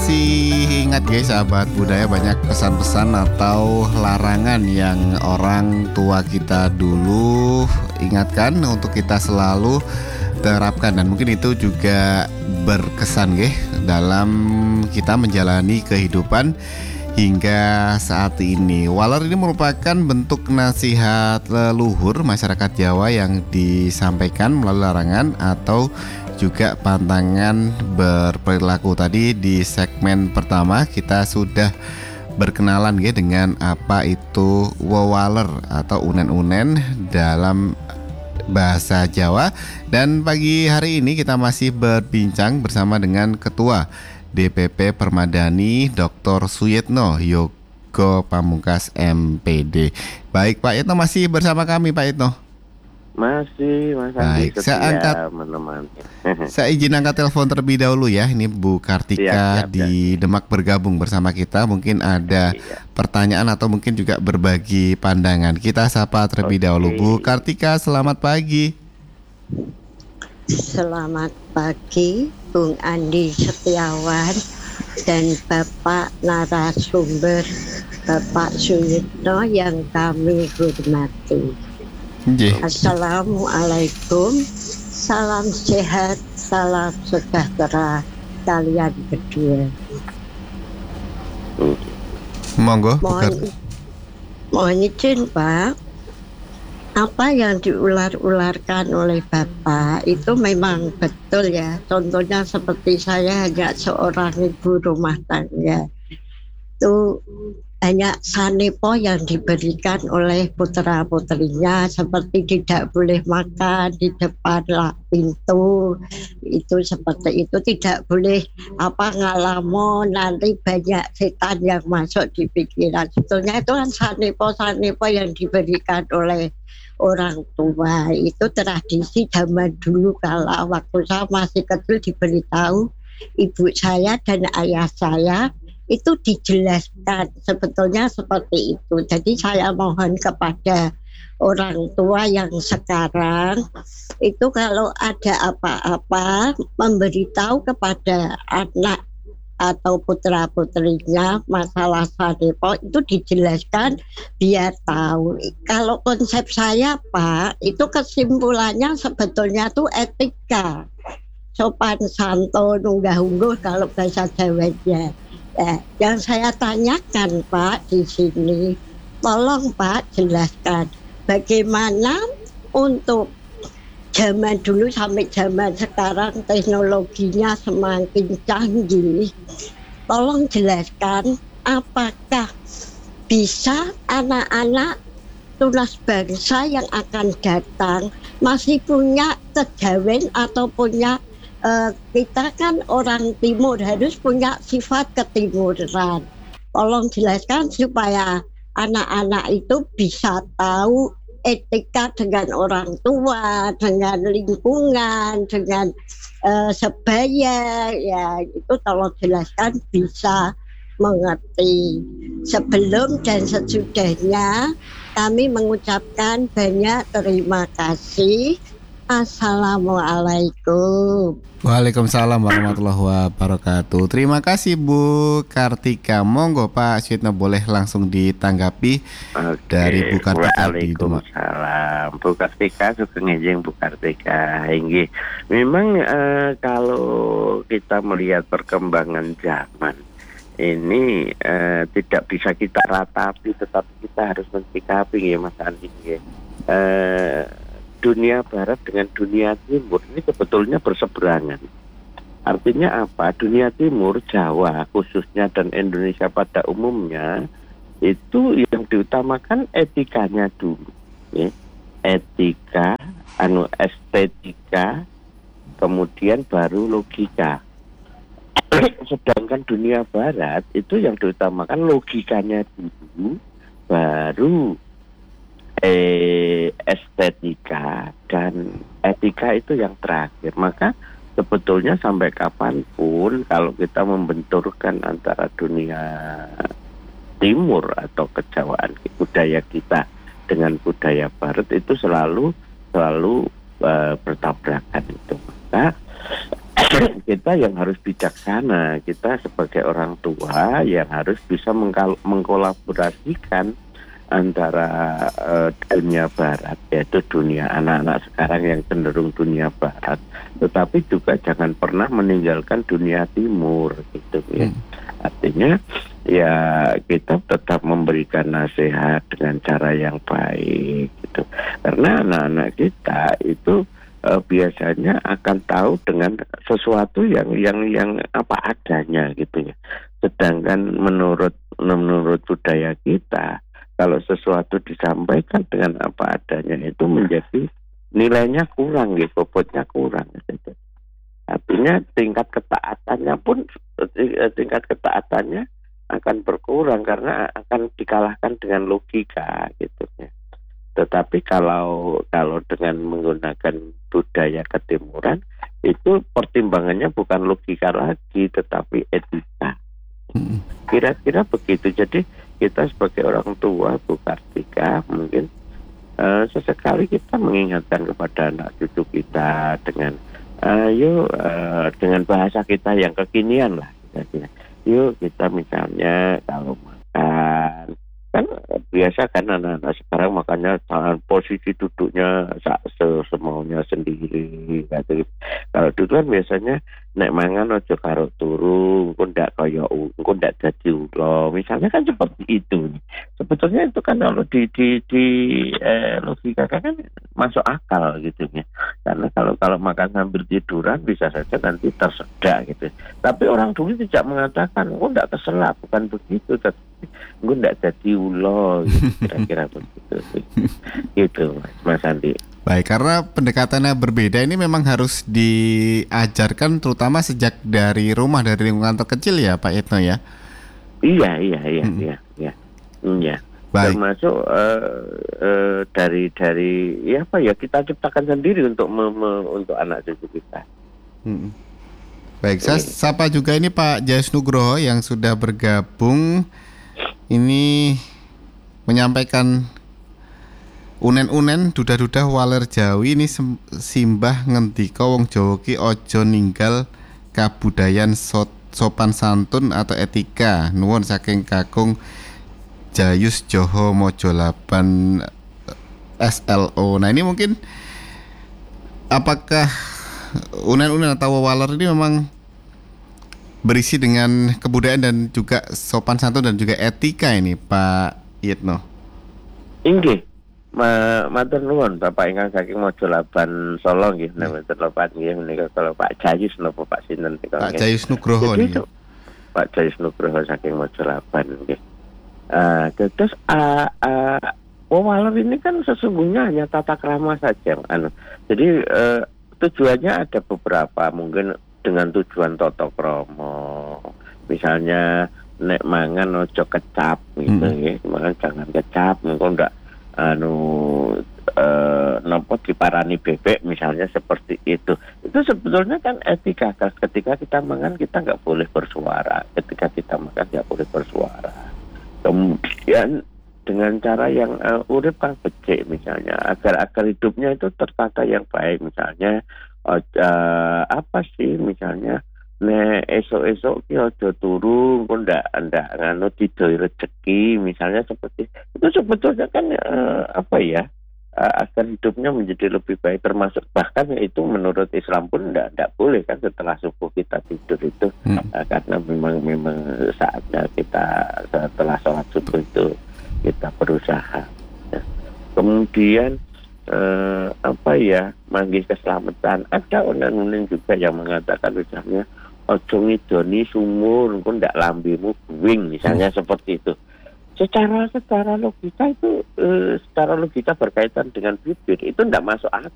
masih ingat guys sahabat budaya banyak pesan-pesan atau larangan yang orang tua kita dulu ingatkan untuk kita selalu terapkan, dan mungkin itu juga berkesan guys dalam kita menjalani kehidupan hingga saat ini. Waler ini merupakan bentuk nasihat leluhur masyarakat Jawa yang disampaikan melalui larangan atau juga pantangan berperilaku. Tadi di segmen pertama kita sudah berkenalan ya dengan apa itu wewaler atau unen-unen dalam bahasa Jawa. Dan pagi hari ini kita masih berbincang bersama dengan Ketua DPP Permadani Dr. Suyitno Yogo Pamungkas MPD. Baik Pak Yitno, masih bersama kami Pak Yitno? Masih, Mas Andi setia menemani. Saya izin angkat telepon terlebih dahulu ya. Ini Bu Kartika di Demak bergabung bersama kita. Mungkin ada pertanyaan atau mungkin juga berbagi pandangan. Kita sapa terlebih dahulu. Bu Kartika, selamat pagi. Selamat pagi Bung Andi Setiawan dan Bapak narasumber Bapak Suyitno yang kami hormati. Assalamualaikum, salam sehat, salam sejahtera kalian berdua. Monggo. Mohon izin Pak, apa yang diular-ularkan oleh Bapak itu memang betul ya. Contohnya seperti saya hanya seorang ibu rumah tangga, itu hanya sanepo yang diberikan oleh putra-putrinya, seperti tidak boleh makan di depan pintu, itu seperti itu, tidak boleh ngalamun, nanti banyak setan yang masuk di pikiran. Sebetulnya itu kan sanepo yang diberikan oleh orang tua. Itu tradisi zaman dulu, kalau waktu saya masih kecil diberitahu ibu saya dan ayah saya itu dijelaskan sebetulnya seperti itu. Jadi saya mohon kepada orang tua yang sekarang itu kalau ada apa-apa memberitahu kepada anak atau putra-putrinya masalah sanepo itu dijelaskan biar tahu. Kalau konsep saya Pak, itu kesimpulannya sebetulnya tuh etika, sopan santun, unggah-ungguh kalau bahasa Jawanya. Yang saya tanyakan Pak di sini, tolong Pak jelaskan bagaimana untuk zaman dulu sampai zaman sekarang teknologinya semakin canggih. Tolong jelaskan apakah bisa anak-anak tunas bangsa yang akan datang masih punya kejawen atau punya kita kan orang timur harus punya sifat ketimuran. Tolong jelaskan supaya anak-anak itu bisa tahu etika dengan orang tua, dengan lingkungan, dengan sebaya, ya itu tolong jelaskan bisa mengerti. Sebelum dan sesudahnya kami mengucapkan banyak terima kasih. Assalamualaikum. Waalaikumsalam warahmatullahi wabarakatuh. Terima kasih Bu Kartika. Monggo Pak Suyitno boleh langsung ditanggapi dari Bu Kartika di Demak. Waalaikumsalam. Bu Kartika, sugeng enjing Bu Kartika. Inggih. Memang kalau kita melihat perkembangan zaman ini tidak bisa kita ratapi, tetapi kita harus mensikapi ya Mas Andi ya. Dunia Barat dengan dunia Timur ini sebetulnya berseberangan. Artinya apa? Dunia Timur, Jawa khususnya dan Indonesia pada umumnya itu yang diutamakan etikanya dulu, ya. Etika, estetika, kemudian baru logika. Sedangkan dunia Barat itu yang diutamakan logikanya dulu, baru estetika, dan etika itu yang terakhir. Maka sebetulnya sampai kapanpun kalau kita membenturkan antara dunia Timur atau kejawaan budaya kita dengan budaya Barat itu selalu bertabrakan itu. Maka kita yang harus bijaksana, kita sebagai orang tua yang harus bisa mengkolaborasikan antara dunia barat, yaitu dunia anak-anak sekarang yang cenderung dunia barat, tetapi juga jangan pernah meninggalkan dunia timur gitu ya. Artinya ya kita tetap memberikan nasihat dengan cara yang baik gitu, karena anak-anak kita itu biasanya akan tahu dengan sesuatu yang apa adanya gitu ya. Sedangkan menurut budaya kita, kalau sesuatu disampaikan dengan apa adanya itu menjadi nilainya kurang gitu, bobotnya kurang gitu. Artinya tingkat ketaatannya akan berkurang karena akan dikalahkan dengan logika gitu ya. Tetapi kalau dengan menggunakan budaya ketimuran, itu pertimbangannya bukan logika lagi, tetapi etika. Kira-kira begitu. Jadi kita sebagai orang tua, Bu Kartika, mungkin sesekali kita mengingatkan kepada anak cucu kita dengan dengan bahasa kita yang kekinian lah. Yuk kita misalnya kalau makan, kan biasa kan anak-anak sekarang makannya posisi duduknya semaunya sendiri gitu. Kalau dulu kan biasanya nek mangan ojo karo turu, engko ndak dadi ulo. Misalnya kan seperti itu. Sebetulnya itu kan kalau di logika kan masuk akal gitu ya. Karena kalau makan sambil tiduran bisa saja nanti tersedak gitu. Tapi orang dulu tidak mengatakan, engko ndak terselap, bukan begitu. Gue nggak jadi ulo gitu, kira-kira begitu gitu Mas Andi. Baik, karena pendekatannya berbeda ini memang harus diajarkan terutama sejak dari rumah, dari lingkungan terkecil ya Pak Yitno ya. Iya. Baik. Termasuk dari ya apa ya, kita ciptakan sendiri untuk anak cucu kita. Baik, saya sapa juga ini Pak Jayus Nugroho yang sudah bergabung. Ini menyampaikan unen-unen dudah-dudah waler Jawi ini simbah ngendika wong Jawa ki aja ninggal kabudayan sopan santun atau etika. Nuwun saking Kakung Jayus Joho Mojolaban SLO. Nah ini mungkin apakah unen-unen atau waler ini memang berisi dengan kebudayaan dan juga sopan santun dan juga etika ini Pak Yitno? Inggih, matur nuwun Bapak ingkang saking Mojolaban Solo nggih, matur nuwun nggih menika kalau Pak Jayus napa Pak sinten nika. Pak Jayus Nugroho nggih. Pak Jayus Nugroho saking Mojolaban nggih. Terus waler ini kan sesungguhnya hanya tata krama saja, jadi tujuannya ada beberapa, mungkin dengan tujuan toto kromo, misalnya nek mangan ojo kecap gitu ya, mangan jangan kecap, engko ndak nopo diparani bebek misalnya seperti itu sebetulnya kan etika. Ketika kita mangan kita nggak boleh bersuara, ketika kita makan nggak boleh bersuara. Kemudian dengan cara yang urip kang becik misalnya, agar hidupnya itu tertata yang baik, misalnya apa sih misalnya esok-esok ki aja turu engko ndak nganu didoi rezeki misalnya, seperti itu sebetulnya kan apa ya, agar hidupnya menjadi lebih baik, termasuk bahkan itu menurut Islam pun ndak boleh kan setelah subuh kita tidur itu, karena memang saatnya kita setelah sholat subuh itu kita berusaha. Kemudian apa ya, manggih keselamatan. Ada unen-unen juga yang mengatakan misalnya ojo ngidoni sumur engko ndak lambemu guwing misalnya, seperti itu. Secara logika itu secara logika berkaitan dengan bibir itu ndak masuk akal.